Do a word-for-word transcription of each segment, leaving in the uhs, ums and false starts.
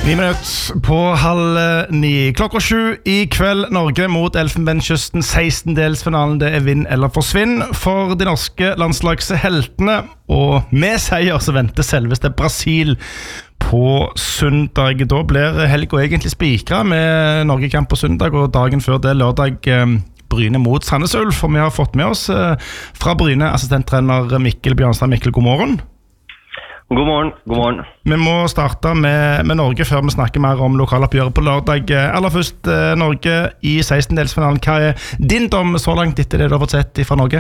Ni minutter på halv ni. Klokka sju i kveld, Norge mot Elfenbenskysten. sekstendelsfinalen, det er vinn eller forsvinn for de norske landslagsheltene. Og med seier så venter selveste Brasil på søndag. Da blir helga egentlig spikret med Norgekamp på søndag, og dagen før det lørdag Bryne mot Sandnes Ulf. For vi har fått med oss fra Bryne assistenttrener Mikkel Bjørnstad. Mikkel, god morgen. God morgen, god morgen. Vi må starte med, med Norge før vi snakker mer om lokaloppgjøret på lørdag. Aller først, Norge i sekstendelsfinalen. Hva er din dom så langt etter det du har fått sett fra Norge?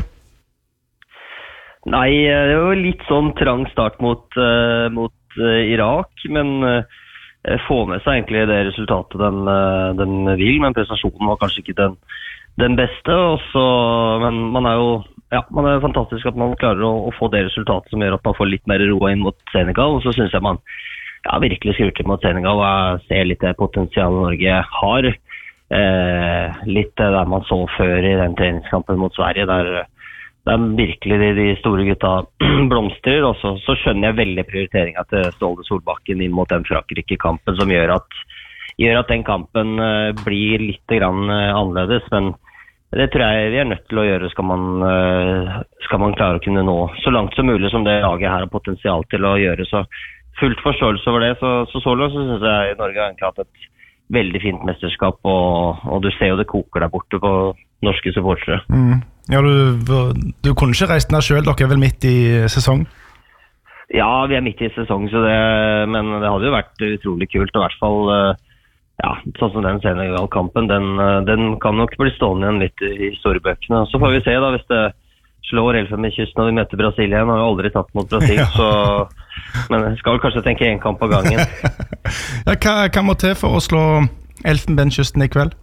Nei, det var litt sånn trang start mot, uh, mot uh, Irak, men uh, få med seg egentlig det resultatet den, uh, den vil, men prestasjonen var kanskje ikke den, den beste, også, men man er jo Ja, man er fantastisk at man klarer å, å få det resultatet som gjør at man får litt mer ro inn mot Senegal, og så synes jeg man ja, virkelig skrur til mot Senegal, og jeg ser litt det potensialet Norge har. Eh, litt det der man så før i den treningskampen mot Sverige, der, der virkelig de, de store gutta blomstrer, og så, så skjønner jeg veldig prioriteringen til Ståle Solbakken inn mot den Frankrike-kampen, som gjør at, gjør at den kampen eh, blir litt grann eh, annerledes, men det tror jeg vi er nødt til å gjøre skal man, skal man klare å kunne nå så langt som mulig som det laget her har potensial til å gjøre. Så fullt forståelse over det, så så, så langt så synes jeg Norge har egentlig hatt et veldig fint mesterskap, og, og du ser jo det koker der borte på norske supportere. Mm. Ja, du, du kunne ikke reist ned selv, dere er vel midt i sesong? Ja, vi er midt i sesong, så det, men det hadde jo vært utrolig kult, og i hvert fall ja, sånn som den Senegal-kampen, den, den kan nok bli stående igjen litt i historiebøkene. Så får vi se da, hvis det slår Elfenbenskysten og vi møter Brasil igjen. Har jo aldri tatt mot Brasil, ja. Så, men jeg skal kanskje tenke en kamp på gangen. Ja, hva, hva må til for å slå Elfenbenskysten i kveld?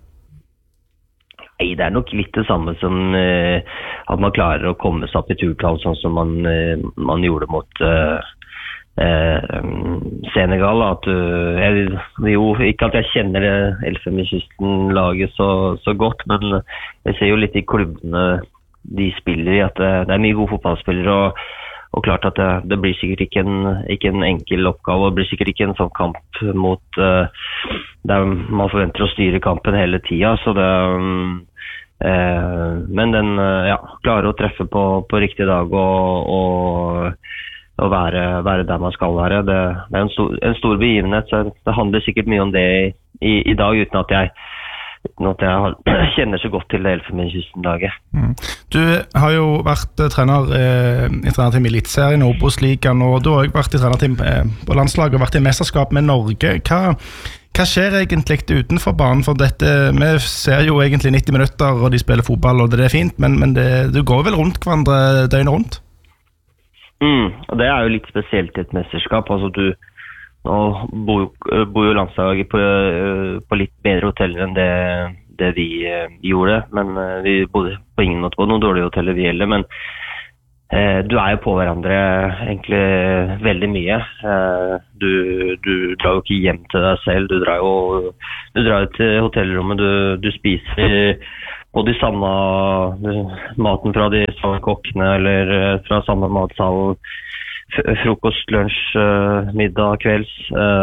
Nei, det er nok litt det samme som eh, at man klarer å komme seg opp i turtall, sånn som man, eh, man gjorde mot eh, Eh, Senegal. At du, jeg, jo, ikke at jeg kjenner det Elfenbenskysten-laget så, så godt, men jeg ser jo litt i klubbene de spiller i, at det, det er mye gode fotballspillere, og, og klart at det, det blir sikkert ikke en, ikke en enkel oppgave, og det blir sikkert ikke en sånn kamp mot uh, der man forventer å styre kampen hele tiden, så det um, uh, men den uh, ja, klarer å treffe på, på riktig dag og, og å være, være der man skal være. Det, det er en stor, en stor begivenhet, så det handler sikkert mye om det i, i dag, uten at jeg, uten at jeg har, kjenner så godt til det Elfenbenskysten-laget. Mm. Du har jo vært uh, trener uh, i trenerteam i Eliteserien, Obos-ligaen, og du har også vært i trenerteam uh, på landslaget og vært i mesterskap med Norge. Hva, hva skjer egentlig utenfor banen for dette? Vi ser jo egentlig nitti minutter, og de spiller fotball, og det er fint, men, men det, du går vel rundt hverandre døgnet rundt? Mm, og det er jo litt spesielt i et mesterskap. Altså du nå bor, bor jo landslaget på, på litt bedre hoteller enn det, det vi uh, gjorde, men uh, vi bodde på ingen måte på noen dårlige hoteller vi gjelder, men uh, du er jo på hverandre egentlig veldig mye. Uh, du, du drar jo ikke hjem til deg selv, du drar jo du drar jo til hotellrommet, du, du spiser på de samme maten fra de samme kokkene, eller fra samme matsalen, frokost, lunsj, middag, kvelds.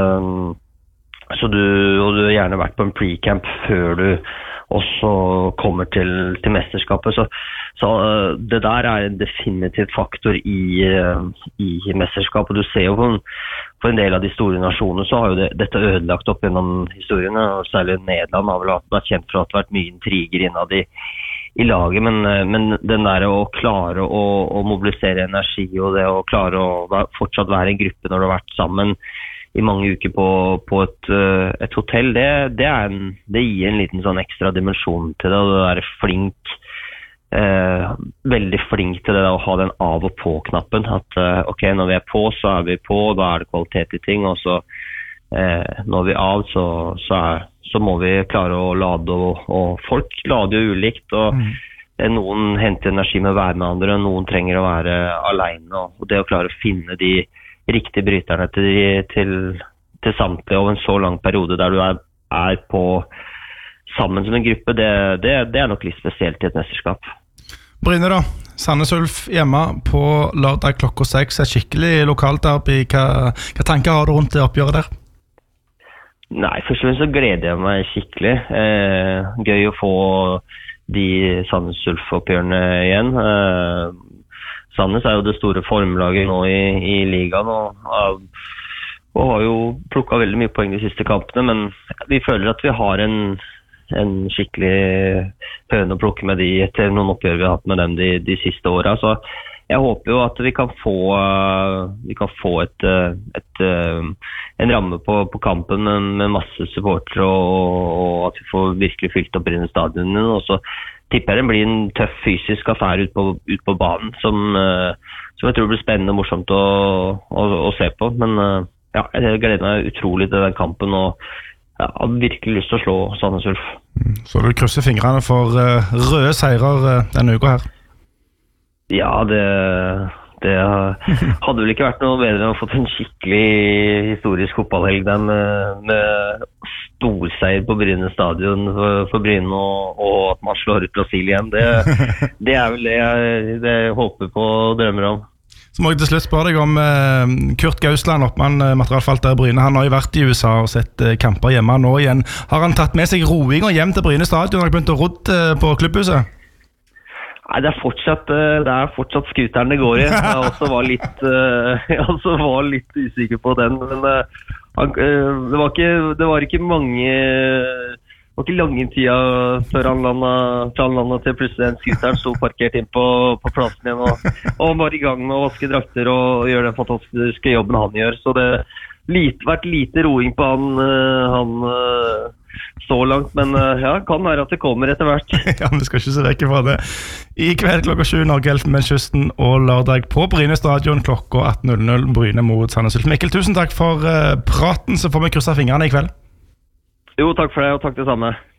Så du, og du har gjerne vært på en pre-camp før du også kommer til, til mesterskapet. Så, så det der er en definitiv faktor i, i mesterskapet. Du ser jo på en, på en del av de store nasjonene, så har jo det, dette ødelagt opp gjennom historiene, og særlig Nederland har vel vært kjent for at det har vært mye intriger innad i, i laget, men, men den der å klare å, å mobilisere energi, og det å klare å være, fortsatt være en gruppe når du har vært sammen i mange uker på, på et, et hotell, det, det, er en, det gir en liten sånn ekstra dimensjon til det, og det er flink, eh, veldig flink til det å ha den av og på knappen, at eh, ok, når vi er på, så er vi på, da er det kvalitet i ting, og så eh, når vi er av, så, så, er, så må vi klare å lade, og, og folk lader jo ulikt, og mm. noen henter energi med å være med andre, noen trenger å være alene, og det å klare å finne de riktige bryterne til, til, til samtlige over en så lang periode der du er, er på sammen som en gruppe, det, det, det er nok litt spesielt i et mesterskap. Bryne da, Sandnes Ulf hjemme på lørdag klokka seks, er skikkelig lokalt derby. Hva, hva tanker har du rundt det oppgjøret der? Nei, først og fremst så gleder jeg meg skikkelig. Eh, gøy å få de Sandnes Ulf-oppgjørene igjen. Eh, Sandnes er jo det store formlaget nå i, i ligaen, og, og har jo plukket veldig mye poeng de siste kampene, men vi føler at vi har en, en skikkelig høne å plukke med de etter noen oppgjør vi har hatt med dem de, de siste årene. Så jeg håper jo at vi kan få, vi kan få et, et, en ramme på, på kampen med, med masse supportere, og, og at vi får virkelig fylt opp Bryne stadion. Og så tipper jeg det blir en tøff fysisk affære ut på, ut på banen, som, som jeg tror blir spennende og morsomt å, å, å se på. Men ja, jeg gleder meg utrolig til den kampen, og jeg har virkelig lyst til å slå Sandnes Ulf. Så du krysser fingrene for uh, røde seirer uh, denne uka her? Ja, det, det hadde vel ikke vært noe bedre enn å få en skikkelig historisk fotballhelg der med, med storseier på Bryne stadion for, for Bryne, og, og at man slår ut Brasil igjen. Det, det er vel det jeg, det jeg håper på og drømmer om. Så må jeg til slutt spørre deg om eh, Kurt Gausland, oppmann eh, materialfalter i Bryne. Han har jo vært i U S A og sett eh, kamper hjemme nå igjen. Har han tatt med seg roinger hjem til Bryne stadion og begynt å rodde eh, på klubbhuset? Nei, det er fortsatt, det er fortsatt skuteren det går i. Jeg også var litt, jeg også var litt usikker på den, men han, det, var ikke, det var ikke mange, det var ikke lange tida før han landet, før han landet til plutselig en skuteren stod parkert inn på, på plassen igjen, og, og han var i gang med å vaske drakter og gjøre den fantastiske jobben han gjør. Så det har vært lite roing på han, han så langt, men ja, kan være at det kommer etter hvert. Ja, vi skal ikke se vekk fra det. I kveld klokka sju Norge Elfenbenskysten, og lørdag på Bryne stadion klokka atten null null Bryne mot Sandnes Ulf. Mikkel, tusen takk for uh, praten, så får vi krysse fingrene i kveld. Jo, takk for det, og takk det samme.